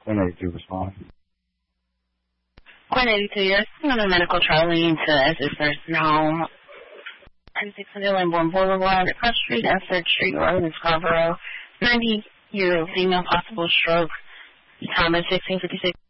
182 respond. 182, yes. On a medical traveling to SS Nursing Home. 3600 Lambourne Boulevard, across Street, and 3rd Street Road in Scarborough. 90-year-old female, possible stroke. Time is 16:56.